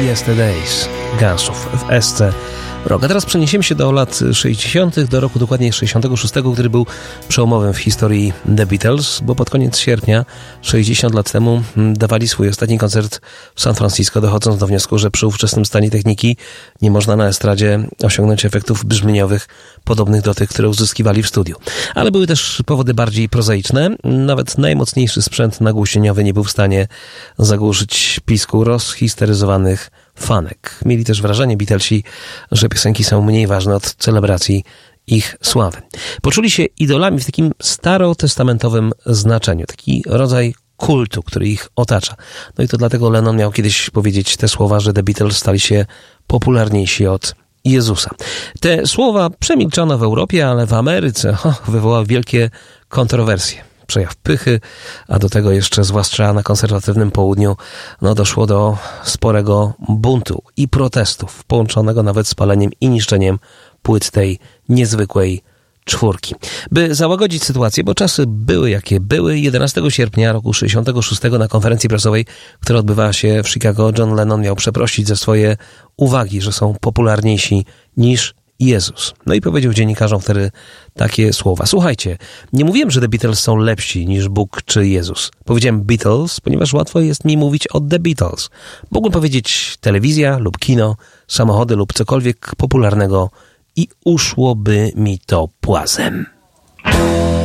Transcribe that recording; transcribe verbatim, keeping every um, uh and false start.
Yesterdays Gunsów w S C Rock. A teraz przeniesiemy się do lat sześćdziesiątych, do roku dokładnie sześćdziesiątego szóstego, który był przełomowym w historii The Beatles, bo pod koniec sierpnia, sześćdziesiąt lat temu, dawali swój ostatni koncert w San Francisco, dochodząc do wniosku, że przy ówczesnym stanie techniki nie można na estradzie osiągnąć efektów brzmieniowych podobnych do tych, które uzyskiwali w studiu. Ale były też powody bardziej prozaiczne. Nawet najmocniejszy sprzęt nagłośnieniowy nie był w stanie zagłuszyć pisku rozhisteryzowanych fanek. Mieli też wrażenie Beatlesi, że piosenki są mniej ważne od celebracji ich sławy. Poczuli się idolami w takim starotestamentowym znaczeniu, taki rodzaj kultu, który ich otacza. No i to dlatego Lennon miał kiedyś powiedzieć te słowa, że The Beatles stali się popularniejsi od Jezusa. Te słowa przemilczono w Europie, ale w Ameryce oh, wywołały wielkie kontrowersje. Przejaw pychy, a do tego jeszcze zwłaszcza na konserwatywnym południu no doszło do sporego buntu i protestów, połączonego nawet z paleniem i niszczeniem płyt tej niezwykłej czwórki. By załagodzić sytuację, bo czasy były jakie były, jedenastego sierpnia roku sześćdziesiątego szóstego na konferencji prasowej, która odbywała się w Chicago, John Lennon miał przeprosić za swoje uwagi, że są popularniejsi niż Jezus. No i powiedział dziennikarzom wtedy takie słowa. Słuchajcie, nie mówiłem, że The Beatles są lepsi niż Bóg czy Jezus. Powiedziałem Beatles, ponieważ łatwo jest mi mówić o The Beatles. Mógłbym powiedzieć telewizja lub kino, samochody lub cokolwiek popularnego i uszłoby mi to płazem.